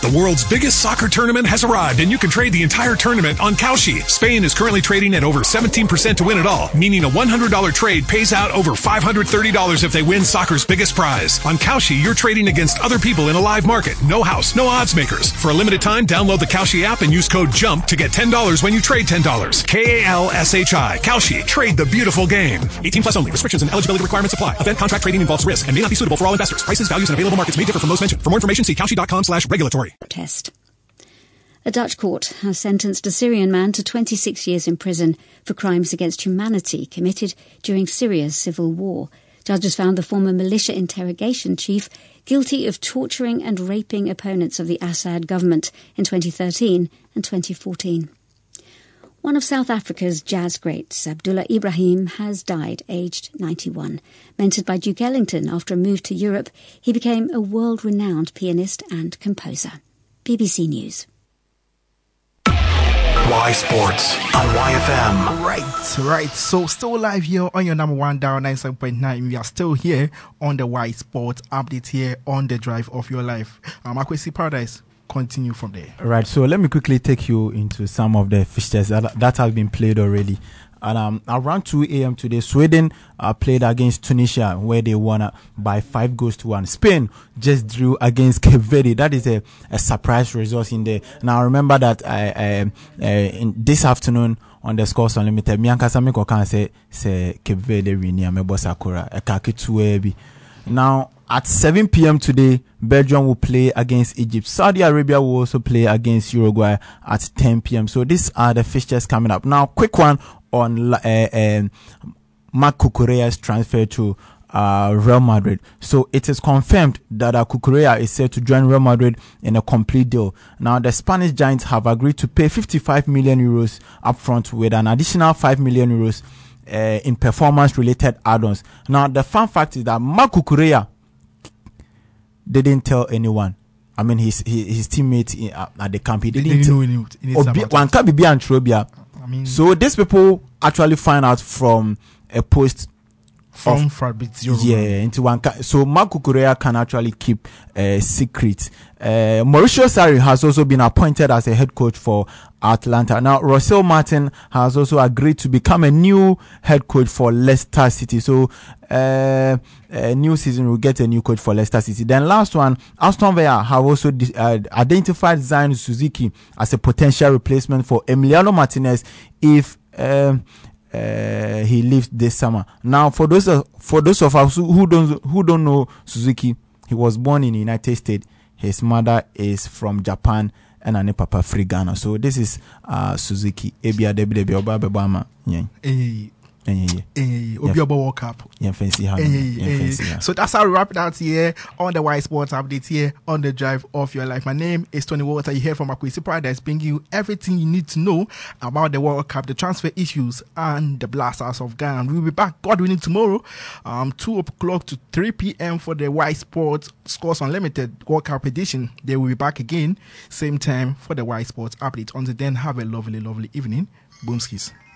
The world's biggest soccer tournament has arrived, and you can trade the entire tournament on Kalshi. Spain is currently trading at over 17% to win it all, meaning a $100 trade pays out over $530 if they win soccer's biggest prize. On Kalshi, you're trading against other people in a live market. No house, no odds makers. For a limited time, download the Kalshi app and use code JUMP to get $10 when you trade $10. Kalshi. Kalshi. Trade the beautiful game. 18 plus only. Restrictions and eligibility requirements apply. Event contract trading involves risk and may not be suitable for all investors. Prices, values, and available markets may differ from those mentioned. For more information, see kalshi.com/regulatory. Protest. A Dutch court has sentenced a Syrian man to 26 years in prison for crimes against humanity committed during Syria's civil war. Judges found the former militia interrogation chief guilty of torturing and raping opponents of the Assad government in 2013 and 2014. One of South Africa's jazz greats, Abdullah Ibrahim, has died, aged 91. Mentored by Duke Ellington after a move to Europe, he became a world-renowned pianist and composer. BBC News. Y Sports on YFM. Right. So still live here on your number one dial 97.9. We are still here on the Y Sports update here on the drive of your life. Akwesi Paradise. Continue from there. Right, so let me quickly take you into some of the fixtures that have been played already. And around 2 a.m. today, Sweden played against Tunisia, where they won by 5-1. Spain just drew against Cape Verde. That is a surprise result in there. Now remember that in this afternoon on the Scores Unlimited, Mianka Samiko can say Cape Verde win Mebo Sakura a kaki. Now at 7 p.m. today, Belgium will play against Egypt. Saudi Arabia will also play against Uruguay at 10 p.m. So these are the fixtures coming up. Now, quick one on Marc Cucurella's transfer to Real Madrid. So it is confirmed that Cucurella is set to join Real Madrid in a complete deal. Now, the Spanish Giants have agreed to pay 55 million euros upfront with an additional 5 million euros in performance-related add-ons. Now, the fun fact is that Marc Cucurella didn't tell anyone. I mean, his teammates at the camp, he didn't tell anyone. So these people actually find out from a post from Fabrizio. Into one. So Marc Cucurella can actually keep a secret. Mauricio Sarri has also been appointed as a head coach for Atlanta. Now, Russell Martin has also agreed to become a new head coach for Leicester City. So, a new season will get a new coach for Leicester City. Then last one, Aston Villa have also identified Zion Suzuki as a potential replacement for Emiliano Martinez if he leaves this summer. Now, for those of us who don't know Suzuki, he was born in the United States. His mother is from Japan and ane papa free Ghana. So this is Suzuki. Ebia debi oba bebama. World Cup. So that's how we wrap it out here on the Y Sports update here on the drive of your life. My name is Tony Walter. You hear from Akwesi Paradise, bringing you everything you need to know about the World Cup, the transfer issues, and the blasters of Ghana. We'll be back, God willing, tomorrow, 2 o'clock to 3 p.m. for the Y Sports Scores Unlimited World Cup edition. They will be back again, same time for the Y Sports update. Until then, have a lovely, lovely evening. Boomskis.